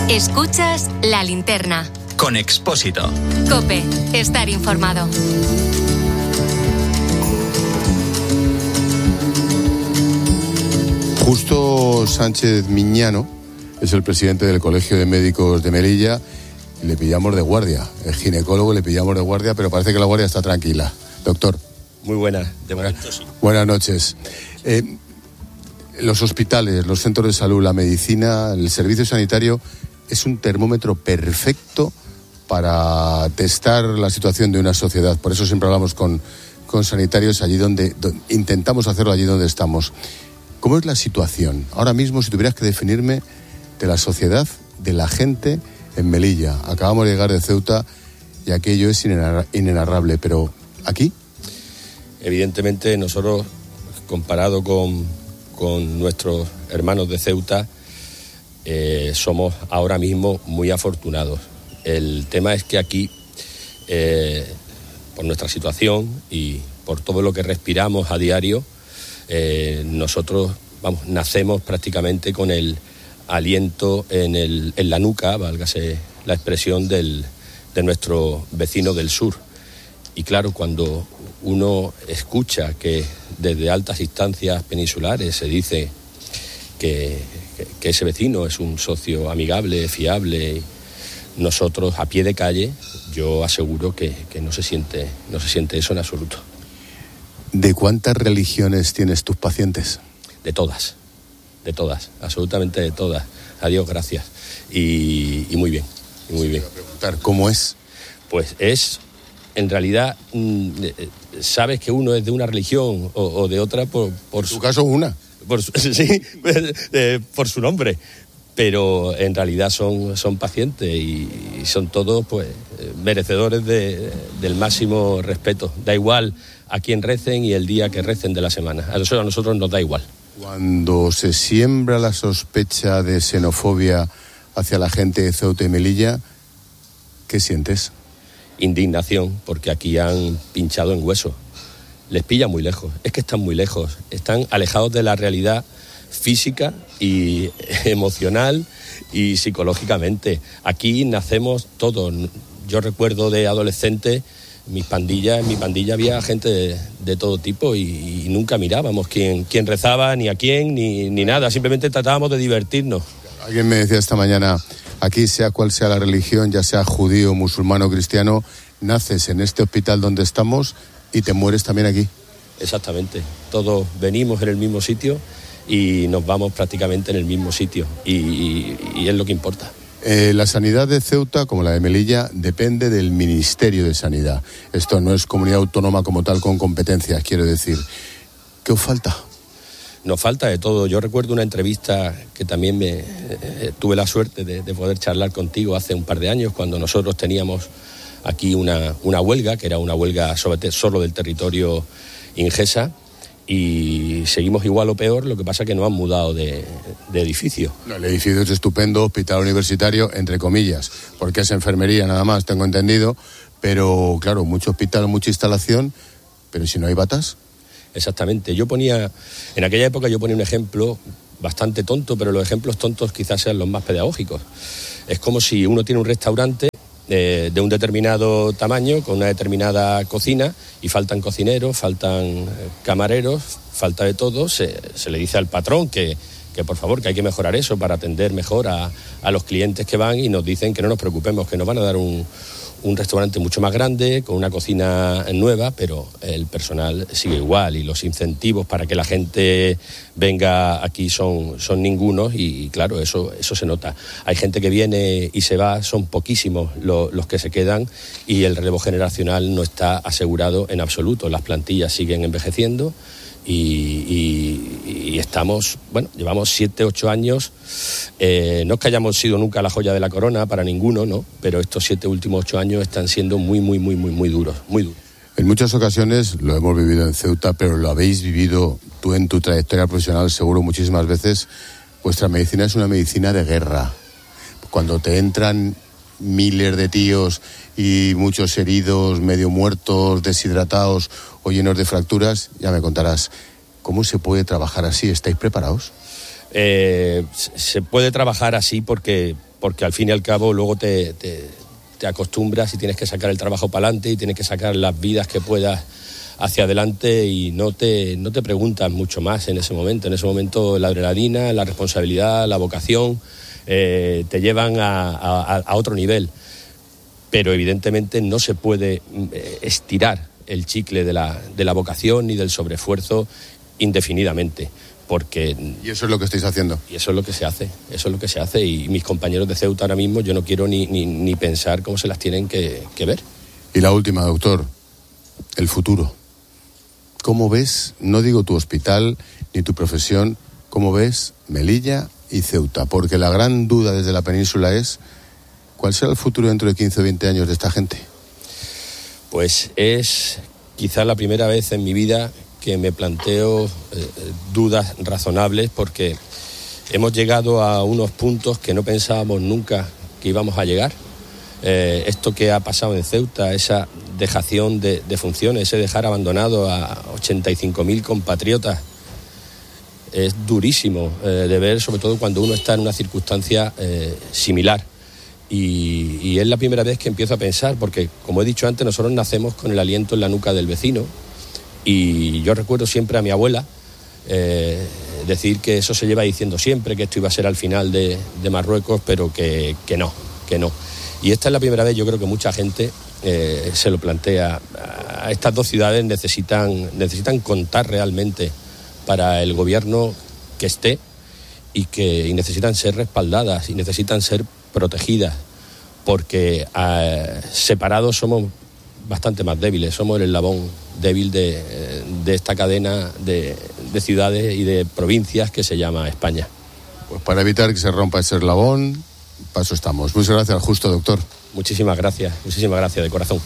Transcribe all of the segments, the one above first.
Escuchas La Linterna. Con Expósito. COPE. Estar informado. Justo Sánchez Miñano es el presidente del Colegio de Médicos de Melilla. Le pillamos de guardia. El ginecólogo le pillamos de guardia, pero parece que la guardia está tranquila. Doctor. Muy buena, de momento sí. Buenas noches. Los hospitales, los centros de salud, la medicina, el servicio sanitario es un termómetro perfecto para testar la situación de una sociedad. Por eso siempre hablamos con sanitarios allí donde intentamos hacerlo allí donde estamos. ¿Cómo es la situación ahora mismo, si tuvieras que definirme, de la sociedad, de la gente en Melilla? Acabamos de llegar de Ceuta y aquello es inenarrable, pero ¿aquí? Evidentemente nosotros, comparado con nuestros hermanos de Ceuta, somos ahora mismo muy afortunados. El tema es que aquí, por nuestra situación y por todo lo que respiramos a diario, nosotros nacemos prácticamente con el aliento en la nuca, válgase la expresión, de nuestro vecino del sur. Y claro, cuando uno escucha que desde altas instancias peninsulares se dice que ese vecino es un socio amigable, fiable, nosotros a pie de calle, yo aseguro que no se siente eso en absoluto. ¿De cuántas religiones tienes tus pacientes? De todas, absolutamente de todas. A Dios gracias. Y muy bien, y muy bien. Voy a preguntar, ¿cómo es? Pues es, en realidad, sabes que uno es de una religión o de otra por su caso una. Sí, por su nombre. Pero en realidad son pacientes y son todos pues merecedores del máximo respeto. Da igual a quién recen y el día que recen de la semana. A nosotros nos da igual. Cuando se siembra la sospecha de xenofobia hacia la gente de Ceuta y Melilla, ¿qué sientes? Indignación, porque aquí han pinchado en hueso. Les pilla muy lejos. Es que están muy lejos. Están alejados de la realidad física y emocional y psicológicamente. Aquí nacemos todos. Yo recuerdo de adolescente, en mi pandilla había gente de todo tipo y nunca mirábamos quién rezaba, ni a quién, ni nada. Simplemente tratábamos de divertirnos. Alguien me decía esta mañana, aquí sea cual sea la religión, ya sea judío, musulmán o cristiano, naces en este hospital donde estamos y te mueres también aquí. Exactamente. Todos venimos en el mismo sitio y nos vamos prácticamente en el mismo sitio y es lo que importa. La sanidad de Ceuta, como la de Melilla, depende del Ministerio de Sanidad. Esto no es comunidad autónoma como tal con competencias, quiero decir. ¿Qué os falta? Nos falta de todo. Yo recuerdo una entrevista que también tuve la suerte de poder charlar contigo hace un par de años, cuando nosotros teníamos aquí una huelga, que era una huelga solo del territorio ingesa, y seguimos igual o peor, lo que pasa es que nos han mudado de edificio. No, el edificio es estupendo, hospital universitario, entre comillas, porque es enfermería nada más, tengo entendido, pero claro, mucho hospital, mucha instalación, pero si no hay batas. Exactamente. En aquella época yo ponía un ejemplo bastante tonto, pero los ejemplos tontos quizás sean los más pedagógicos. Es como si uno tiene un restaurante de un determinado tamaño, con una determinada cocina, y faltan cocineros, faltan camareros, falta de todo. Se le dice al patrón que por favor, que hay que mejorar eso para atender mejor a los clientes que van, y nos dicen que no nos preocupemos, que nos van a dar un restaurante mucho más grande, con una cocina nueva, pero el personal sigue igual y los incentivos para que la gente venga aquí son ningunos, y claro, eso se nota. Hay gente que viene y se va, son poquísimos los que se quedan, y el relevo generacional no está asegurado en absoluto. Las plantillas siguen envejeciendo y estamos, llevamos 7, 8 años, no es que hayamos sido nunca la joya de la corona para ninguno, ¿no? Pero estos 7 últimos 8 años están siendo muy duros, muy duros. En muchas ocasiones lo hemos vivido en Ceuta, pero lo habéis vivido tú en tu trayectoria profesional seguro muchísimas veces. Vuestra medicina es una medicina de guerra. Cuando te entran miles de tíos y muchos heridos, medio muertos, deshidratados o llenos de fracturas, ya me contarás. ¿Cómo se puede trabajar así? ¿Estáis preparados? Se puede trabajar así porque porque al fin y al cabo luego te acostumbras y tienes que sacar el trabajo para adelante y tienes que sacar las vidas que puedas hacia adelante y no te preguntas mucho más en ese momento. En ese momento la adrenalina, la responsabilidad, la vocación te llevan a otro nivel. Pero evidentemente no se puede estirar el chicle de la vocación ni del sobreesfuerzo indefinidamente. Y eso es lo que estáis haciendo. Y eso es lo que se hace, y mis compañeros de Ceuta ahora mismo yo no quiero ni pensar cómo se las tienen que ver. Y la última, doctor, el futuro. ¿Cómo ves, no digo tu hospital ni tu profesión, cómo ves Melilla y Ceuta? Porque la gran duda desde la península es, ¿cuál será el futuro dentro de 15 o 20 años de esta gente? Pues es quizá la primera vez en mi vida que me planteo dudas razonables, porque hemos llegado a unos puntos que no pensábamos nunca que íbamos a llegar. Esto que ha pasado en Ceuta, esa dejación de funciones, ese dejar abandonado a 85.000 compatriotas, es durísimo de ver, sobre todo cuando uno está en una circunstancia similar. Y es la primera vez que empiezo a pensar, porque como he dicho antes, nosotros nacemos con el aliento en la nuca del vecino. Y yo recuerdo siempre a mi abuela decir que eso se lleva diciendo siempre, que esto iba a ser al final de Marruecos, pero que no. Y esta es la primera vez, yo creo que mucha gente se lo plantea. A estas dos ciudades necesitan contar realmente para el gobierno que esté y necesitan ser respaldadas y necesitan ser protegidas, porque separados somos bastante más débiles, somos el eslabón débil de esta cadena de ciudades y de provincias que se llama España. Pues para evitar que se rompa ese eslabón, paso estamos. Muchas gracias, Justo, doctor. Muchísimas gracias de corazón.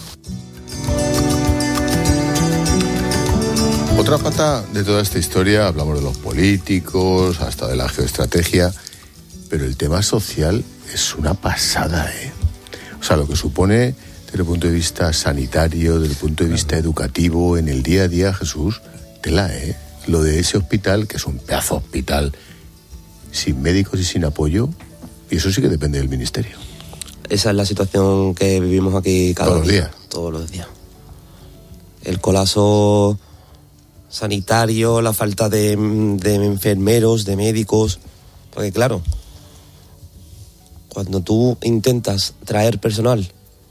Otra pata de toda esta historia, hablamos de los políticos, hasta de la geoestrategia, pero el tema social es una pasada, O sea, lo que supone desde el punto de vista sanitario, desde el punto de vista educativo, en el día a día, Jesús, tela, Lo de ese hospital, que es un pedazo hospital, sin médicos y sin apoyo, y eso sí que depende del ministerio. Esa es la situación que vivimos aquí todos los días. El colapso sanitario, la falta de enfermeros, de médicos, porque claro, cuando tú intentas traer personal,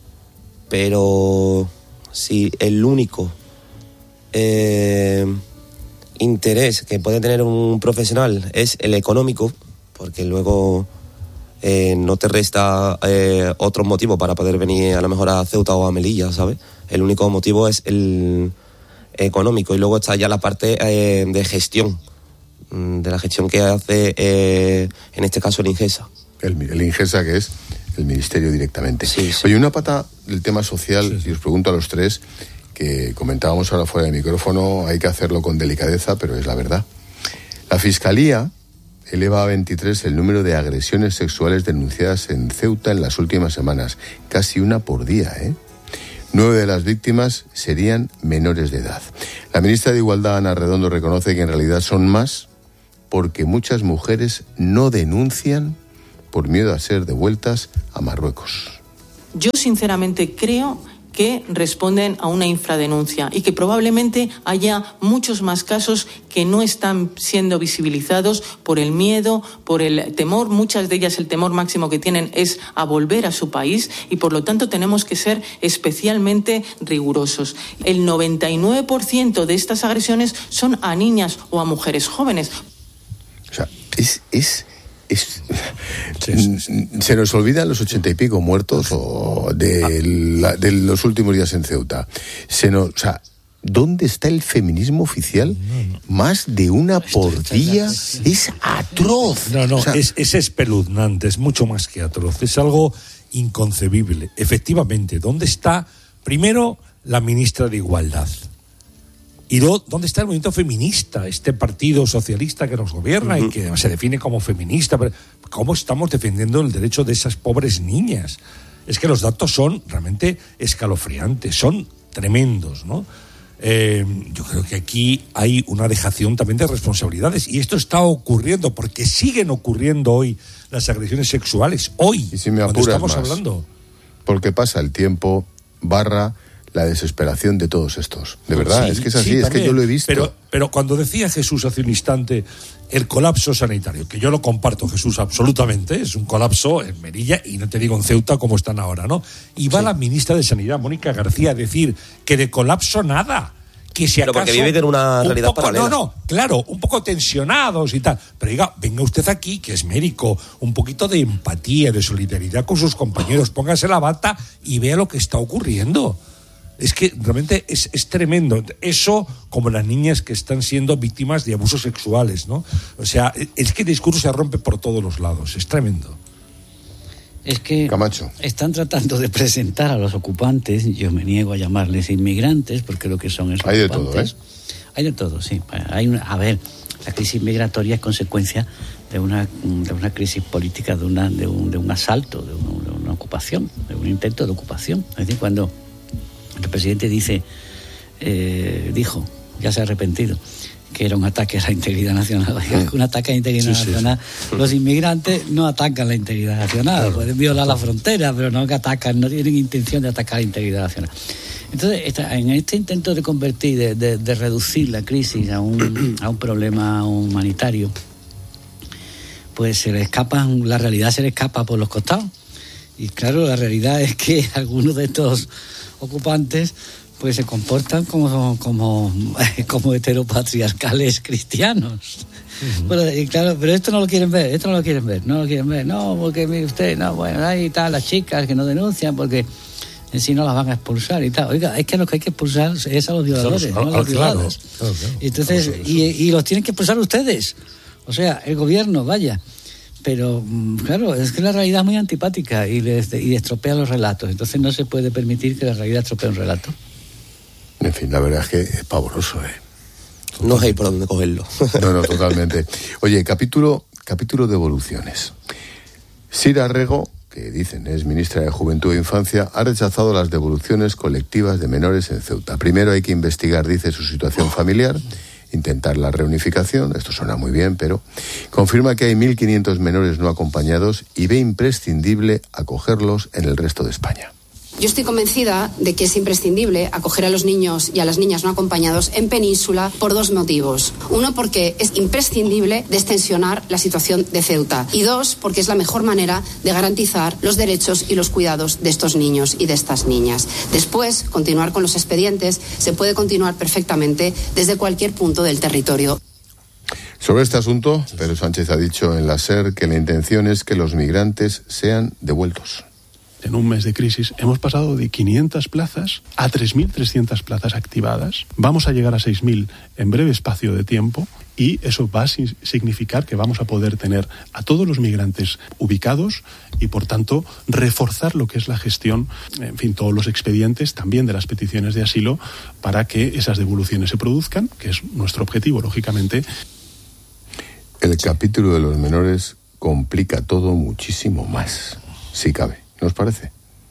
pero si el único interés que puede tener un profesional es el económico, porque luego no te resta otro motivo para poder venir a lo mejor a Ceuta o a Melilla, ¿sabes? El único motivo es el económico, y luego está ya la parte de gestión, de la gestión que hace en este caso el Ingesa. El Ingesa, que es el ministerio directamente. Sí. Oye, una pata del tema social, y os pregunto a los tres, que comentábamos ahora fuera del micrófono, hay que hacerlo con delicadeza, pero es la verdad. La Fiscalía eleva a 23 el número de agresiones sexuales denunciadas en Ceuta en las últimas semanas, casi una por día, 9 de las víctimas serían menores de edad. La ministra de Igualdad, Ana Redondo, reconoce que en realidad son más porque muchas mujeres no denuncian por miedo a ser devueltas a Marruecos. Yo sinceramente creo que responden a una infradenuncia y que probablemente haya muchos más casos que no están siendo visibilizados por el miedo, por el temor. Muchas de ellas, el temor máximo que tienen es a volver a su país, y por lo tanto tenemos que ser especialmente rigurosos. El 99% de estas agresiones son a niñas o a mujeres jóvenes. O sea, se nos olvidan los 80 y pico muertos de los últimos días en Ceuta. ¿Dónde está el feminismo oficial? Más de una por día. Es atroz. Es espeluznante, es mucho más que atroz. Es algo inconcebible. Efectivamente, ¿dónde está primero la ministra de Igualdad? ¿Y dónde está el movimiento feminista, este partido socialista que nos gobierna y que se define como feminista? Pero ¿cómo estamos defendiendo el derecho de esas pobres niñas? Es que los datos son realmente escalofriantes, son tremendos, ¿no? Yo creo que aquí hay una dejación también de responsabilidades, y esto está ocurriendo porque siguen ocurriendo hoy las agresiones sexuales, hoy, y si me cuando apuras estamos más, hablando. Porque pasa el tiempo, la desesperación de todos estos. De verdad, Sí, es que es así, sí, es también. que yo lo he visto. Pero cuando decía Jesús hace un instante el colapso sanitario, que yo lo comparto, Jesús, absolutamente, es un colapso en Melilla y no te digo en Ceuta como están ahora, ¿no? Y va la ministra de Sanidad, Mónica García, a decir que de colapso nada, que si Pero acaso... porque vive en una realidad poco, paralela. No, claro, un poco tensionados y tal. Pero diga, venga usted aquí, que es médico, un poquito de empatía, de solidaridad con sus compañeros, póngase la bata y vea lo que está ocurriendo. Es que realmente es tremendo. Eso, como las niñas que están siendo víctimas de abusos sexuales, ¿no? O sea, es que el discurso se rompe por todos los lados. Es tremendo. Es que Camacho. Están tratando de presentar a los ocupantes, yo me niego a llamarles inmigrantes, porque lo que son es Hay de ocupantes. todo, ¿eh? Hay de todo, sí. A ver, la crisis migratoria es consecuencia de una crisis política, de un asalto, de una ocupación, de un intento de ocupación. Es decir, cuando el presidente dijo, ya se ha arrepentido, que era un ataque a la integridad nacional. Un ataque a la integridad nacional. Sí. Los inmigrantes no atacan la integridad nacional, claro, pueden violar la frontera, pero no que atacan, no tienen intención de atacar la integridad nacional. Entonces, en este intento de convertir, de reducir la crisis a un problema humanitario, pues la realidad se le escapa por los costados. Y claro, la realidad es que algunos de estos ocupantes pues se comportan como heteropatriarcales cristianos. Uh-huh. Bueno, y claro, pero esto no lo quieren ver, no, porque mire usted, no, bueno, ahí están las chicas que no denuncian porque si no las van a expulsar y tal. Oiga, es que lo que hay que expulsar es a los violadores, no a los violados. Claro. Entonces, y los tienen que expulsar ustedes, o sea, el gobierno, vaya. Pero, claro, es que la realidad es muy antipática y estropea los relatos. Entonces no se puede permitir que la realidad estropee un relato. En fin, la verdad es que es pavoroso, ¿eh? No hay por dónde cogerlo. No, totalmente. Oye, capítulo de evoluciones. Sira Rego, que dicen es ministra de Juventud e Infancia, ha rechazado las devoluciones colectivas de menores en Ceuta. Primero hay que investigar, dice, su situación familiar, intentar la reunificación, esto suena muy bien, pero confirma que hay 1.500 menores no acompañados y ve imprescindible acogerlos en el resto de España. Yo estoy convencida de que es imprescindible acoger a los niños y a las niñas no acompañados en Península por dos motivos. Uno, porque es imprescindible destensionar la situación de Ceuta. Y dos, porque es la mejor manera de garantizar los derechos y los cuidados de estos niños y de estas niñas. Después, continuar con los expedientes se puede continuar perfectamente desde cualquier punto del territorio. Sobre este asunto, Pedro Sánchez ha dicho en la SER que la intención es que los migrantes sean devueltos. En un mes de crisis hemos pasado de 500 plazas a 3.300 plazas activadas. Vamos a llegar a 6.000 en breve espacio de tiempo y eso va a significar que vamos a poder tener a todos los migrantes ubicados y, por tanto, reforzar lo que es la gestión, en fin, todos los expedientes, también de las peticiones de asilo, para que esas devoluciones se produzcan, que es nuestro objetivo, lógicamente. El capítulo de los menores complica todo muchísimo más, si cabe. ¿No os parece?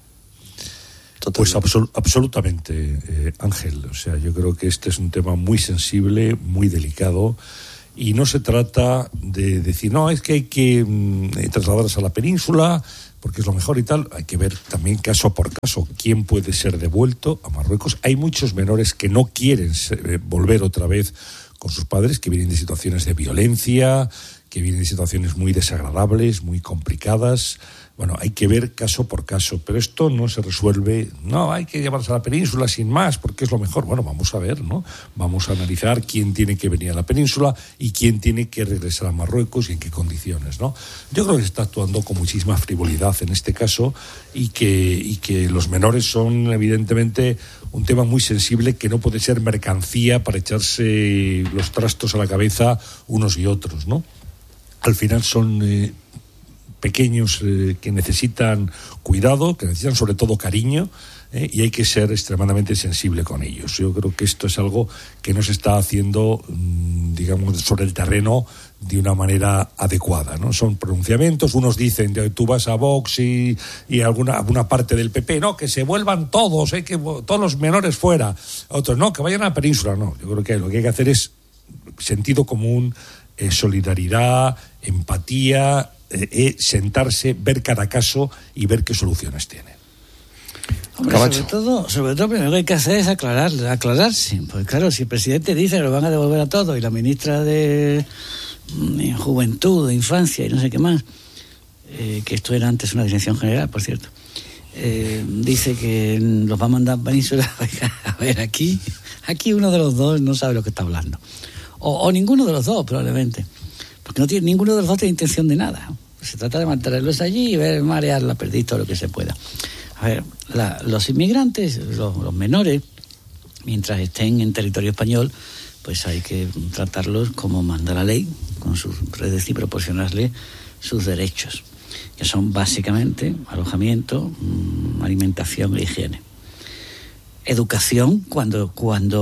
Pues absolutamente, Ángel. O sea, yo creo que este es un tema muy sensible, muy delicado, y no se trata de decir, no, es que hay que trasladarlas a la península porque es lo mejor y tal. Hay que ver también caso por caso quién puede ser devuelto a Marruecos. Hay muchos menores que no quieren volver otra vez con sus padres, que vienen de situaciones de violencia, que vienen de situaciones muy desagradables, muy complicadas. Bueno, hay que ver caso por caso, pero esto no se resuelve, no, hay que llevarse a la península sin más, porque es lo mejor. Bueno, vamos a ver, ¿no? Vamos a analizar quién tiene que venir a la península y quién tiene que regresar a Marruecos y en qué condiciones, ¿no? Yo creo que se está actuando con muchísima frivolidad en este caso y que los menores son, evidentemente, un tema muy sensible que no puede ser mercancía para echarse los trastos a la cabeza unos y otros, ¿no? Al final son pequeños que necesitan cuidado, que necesitan sobre todo cariño, y hay que ser extremadamente sensible con ellos. Yo creo que esto es algo que no se está haciendo, digamos, sobre el terreno de una manera adecuada, ¿no? Son pronunciamientos, unos dicen, tú vas a Vox y alguna parte del PP, no, que se vuelvan todos, que todos los menores fuera, otros, no, que vayan a la península, no. Yo creo que lo que hay que hacer es sentido común, solidaridad, empatía, sentarse, ver cada caso y ver qué soluciones tiene. Hombre, sobre todo primero que hay que hacer es aclararse, porque claro, si el presidente dice que lo van a devolver a todos y la ministra de Juventud, de Infancia y no sé qué más, que esto era antes una dirección general, por cierto, dice que los va a mandar a Península. A ver, aquí uno de los dos no sabe lo que está hablando, o ninguno de los dos probablemente, porque ninguno de los dos tiene intención de nada. Se trata de mantenerlos allí y ver marear la perdiz todo lo que se pueda. A ver, los inmigrantes, los menores, mientras estén en territorio español, pues hay que tratarlos como manda la ley, es decir, proporcionarles sus derechos, que son básicamente alojamiento, alimentación e higiene. Educación cuando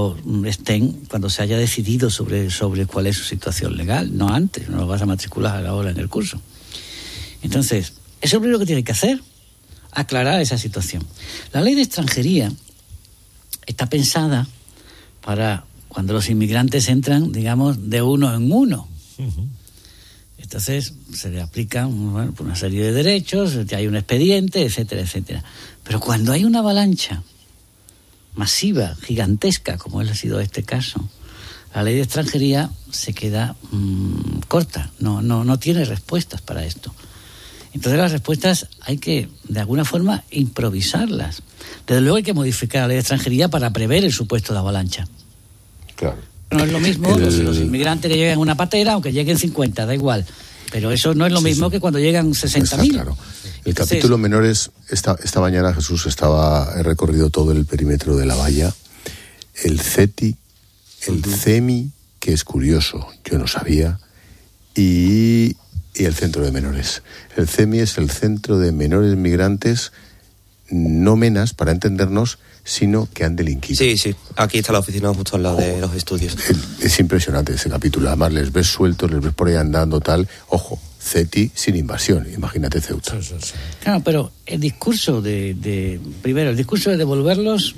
se haya decidido sobre cuál es su situación legal, no antes, no lo vas a matricular ahora en el curso. Entonces, eso es lo primero que tiene que hacer, aclarar esa situación. La ley de extranjería está pensada para cuando los inmigrantes entran, digamos, de uno en uno. Uh-huh. Entonces se le aplican una serie de derechos, hay un expediente, etcétera, etcétera. Pero cuando hay una avalancha masiva, gigantesca, como ha sido este caso, la ley de extranjería se queda corta, no tiene respuestas para esto. Entonces las respuestas hay que, de alguna forma, improvisarlas. Desde luego hay que modificar la ley de extranjería para prever el supuesto de avalancha. Claro. No es lo mismo los inmigrantes que llegan en una patera, aunque lleguen 50, da igual. Pero eso no es lo mismo que cuando llegan 60.000. Claro. El capítulo menores, esta mañana, Jesús, he recorrido todo el perímetro de la valla. El CETI, el CEMI, que es curioso, yo no sabía, y el centro de menores. El CEMI es el centro de menores migrantes, no menas, para entendernos, sino que han delinquido. Sí, aquí está la oficina justo al lado de los estudios. Es impresionante ese capítulo, además les ves sueltos, les ves por ahí andando, tal. Ojo, CETI sin invasión, imagínate Ceuta. Sí. Claro, pero el discurso primero, el discurso de devolverlos,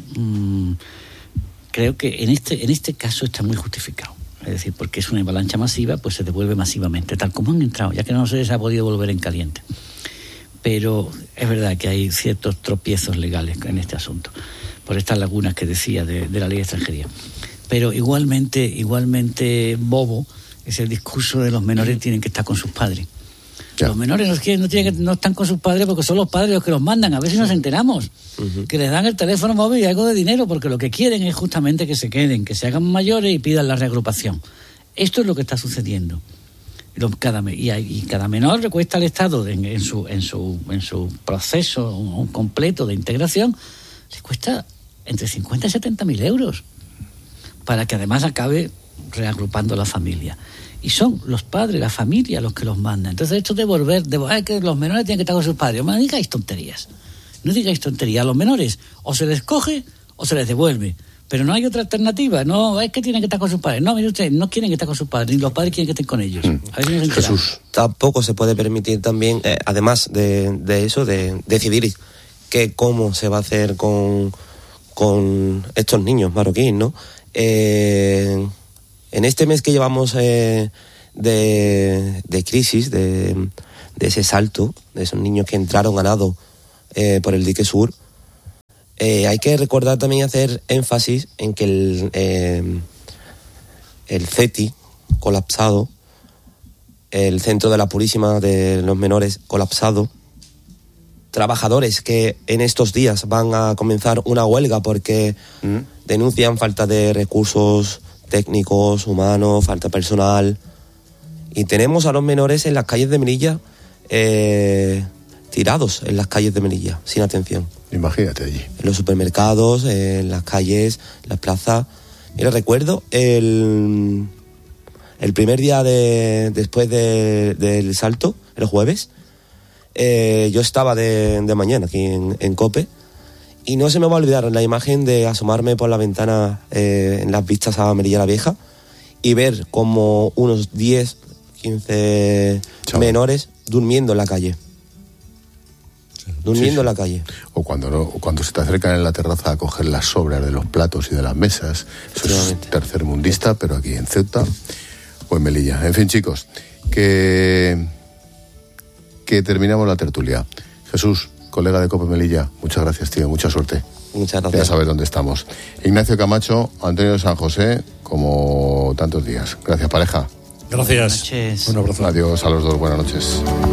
creo que en este caso está muy justificado. Es decir, porque es una avalancha masiva, pues se devuelve masivamente, tal como han entrado, ya que no se les ha podido volver en caliente. Pero es verdad que hay ciertos tropiezos legales en este asunto, por estas lagunas que decía de la ley de extranjería. Pero igualmente bobo es el discurso de los menores tienen que estar con sus padres. Ya. Los menores no están con sus padres porque son los padres los que los mandan. A ver si nos enteramos. Uh-huh. Que les dan el teléfono móvil y algo de dinero porque lo que quieren es justamente que se queden, que se hagan mayores y pidan la reagrupación. Esto es lo que está sucediendo. Cada menor le cuesta al Estado en su proceso completo de integración, le cuesta entre 50 y 70.000 euros para que además acabe reagrupando la familia. Y son los padres, la familia, los que los mandan. Entonces, esto de volver que los menores tienen que estar con sus padres. No digáis tonterías. A los menores o se les coge o se les devuelve. Pero no hay otra alternativa. No, es que tienen que estar con sus padres. No, mire usted, no quieren que estar con sus padres, ni los padres quieren que estén con ellos. A ver si nos enteramos. Jesús, tampoco se puede permitir también, además de eso, de decidir cómo se va a hacer con estos niños marroquíes, ¿no? En este mes que llevamos de crisis, de ese salto, de esos niños que entraron a nado por el dique sur, hay que recordar también hacer énfasis en que el CETI colapsado, el Centro de la Purísima de los Menores colapsado, trabajadores que en estos días van a comenzar una huelga porque denuncian falta de recursos técnicos, humanos, falta de personal, y tenemos a los menores en las calles de Melilla, tirados en las calles de Melilla, sin atención. Imagínate allí. En los supermercados, en las calles, en las plazas. Mira, recuerdo el primer día después del salto, el jueves, yo estaba de mañana aquí en COPE y no se me va a olvidar la imagen de asomarme por la ventana en las vistas a Melilla la Vieja y ver como unos 10, 15 menores durmiendo en la calle. En la calle. O cuando se te acercan en la terraza a coger las sobras de los platos y de las mesas. Eso es tercermundista, pero aquí en Ceuta o en Melilla. En fin, chicos, que terminamos la tertulia. Jesús, colega de COPE Melilla, muchas gracias, tío, mucha suerte. Muchas gracias. Ya sabes dónde estamos. Ignacio Camacho, Antonio de San José, como tantos días. Gracias, pareja. Gracias. Buenas noches. Un abrazo. Adiós a los dos, buenas noches.